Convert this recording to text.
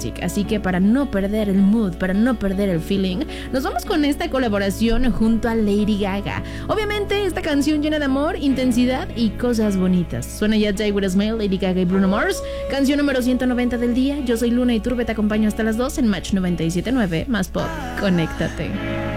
Romantic. Así que para no perder el mood, para no perder el feeling, nos vamos con esta colaboración junto a Lady Gaga. Obviamente esta canción llena de amor, intensidad y cosas bonitas. Suena ya Die With A Smile, Lady Gaga y Bruno Mars. Canción número 190 del día. Yo soy Luna Iturbe, te acompaño hasta las 2 en Match 97.9 más Pop. Conéctate.